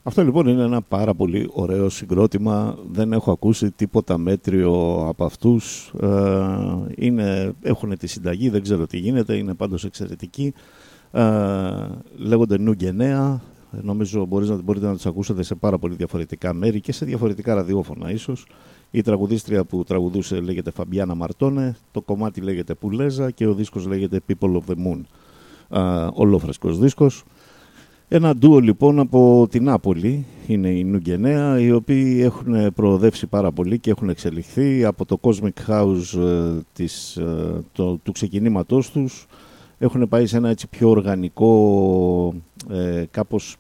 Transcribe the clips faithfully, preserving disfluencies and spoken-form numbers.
Αυτό λοιπόν είναι ένα πάρα πολύ ωραίο συγκρότημα. Δεν έχω ακούσει τίποτα μέτριο από αυτούς. Ε, είναι, έχουν τη συνταγή, δεν ξέρω τι γίνεται, είναι πάντως εξαιρετικοί. Ε, λέγονται Νουγκενέα. Νομίζω μπορείς να, μπορείτε να τους ακούσετε σε πάρα πολύ διαφορετικά μέρη και σε διαφορετικά ραδιόφωνα ίσως. Η τραγουδίστρια που τραγουδούσε λέγεται Φαμπιάνα Μαρτόνε, το κομμάτι λέγεται Πουλέζα και ο δίσκος λέγεται People of the Moon. Ε, ολόφρεσκος δίσκος. Ένα ντουο λοιπόν από την Νάπολη είναι η Νουγκενέα, οι οποίοι έχουν προοδεύσει πάρα πολύ και έχουν εξελιχθεί από το Cosmic House ε, της, ε, το, του ξεκινήματός τους. Έχουν πάει σε ένα έτσι πιο οργανικό, ε, κάπως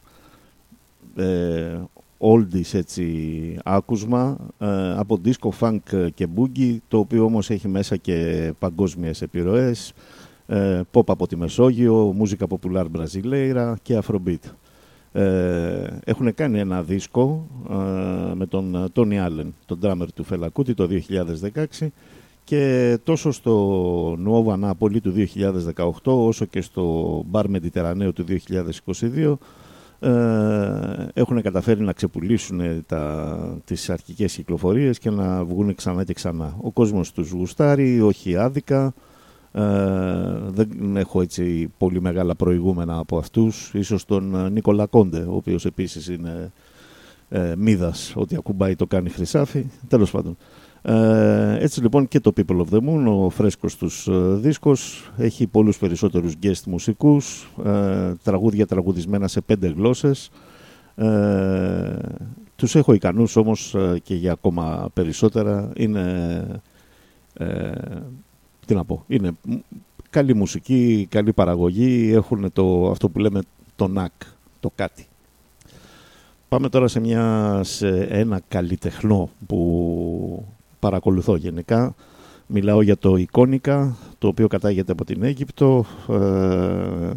ε, oldies έτσι άκουσμα, ε, από disco, funk και boogie, το οποίο όμως έχει μέσα και παγκόσμιες επιρροές. Pop από τη Μεσόγειο, μουσικά popular μπραζιλέιρα και afrobeat. Ε, έχουν κάνει ένα δίσκο ε, με τον Τόνι Άλεν, τον drummer του Φέλα Κούτι, το δύο χιλιάδες δεκαέξι, και τόσο στο Nuova Napoli του δύο χιλιάδες δεκαοκτώ όσο και στο Bar Mediterraneo του δύο χιλιάδες είκοσι δύο ε, έχουν καταφέρει να ξεπουλήσουν τα, τις αρχικές κυκλοφορίες και να βγουν ξανά και ξανά. Ο κόσμος τους γουστάρει, όχι άδικα. Uh, δεν έχω έτσι πολύ μεγάλα προηγούμενα από αυτούς. Ίσως τον Νίκολα Κόντε, ο οποίος επίσης είναι uh, μύδας, ότι ακουμπάει το κάνει χρυσάφι. Τέλος πάντων, uh, έτσι λοιπόν και το People of the Moon, ο φρέσκος τους uh, δίσκος, έχει πολλούς περισσότερους guest μουσικούς, uh, τραγούδια τραγουδισμένα σε πέντε γλώσσες. uh, τους έχω ικανούς όμως uh, και για ακόμα περισσότερα. Είναι uh, τι να πω, είναι καλή μουσική, καλή παραγωγή, έχουν το, αυτό που λέμε το νακ, το κάτι. Πάμε τώρα σε, μια, σε ένα καλλιτεχνό που παρακολουθώ γενικά. Μιλάω για το Εικόνικα, το οποίο κατάγεται από την Αίγυπτο. Ε,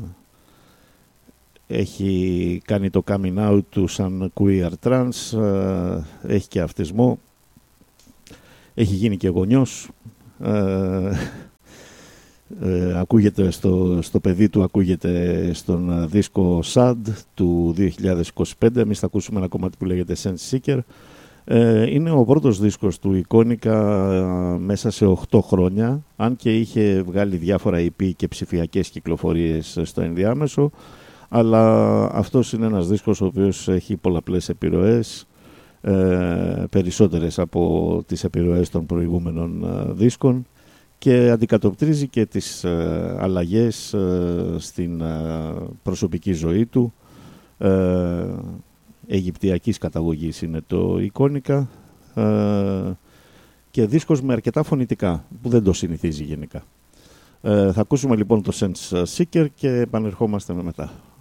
έχει κάνει το coming out του σαν queer trans, ε, έχει και αυτισμό, έχει γίνει και γονιός. Ε, ε, ακούγεται στο, στο παιδί του, ακούγεται στον δίσκο Sad του δύο χιλιάδες είκοσι πέντε. Εμείς θα ακούσουμε ένα κομμάτι που λέγεται Sense Seeker. Ε, είναι ο πρώτος δίσκος του Εικόνικα ε, μέσα σε οκτώ χρόνια, αν και είχε βγάλει διάφορα ι πι και ψηφιακές κυκλοφορίες στο ενδιάμεσο, αλλά αυτός είναι ένας δίσκος ο οποίος έχει πολλαπλές επιρροές, Ε, περισσότερες από τις επιρροές των προηγούμενων ε, δίσκων, και αντικατοπτρίζει και τις ε, αλλαγές ε, στην ε, προσωπική ζωή του. Ε, Αιγυπτιακής καταγωγής είναι το Εικόνικα, ε, και δίσκος με αρκετά φωνητικά που δεν το συνηθίζει γενικά. Ε, θα ακούσουμε λοιπόν το Sense Seeker και επανερχόμαστε με μετά.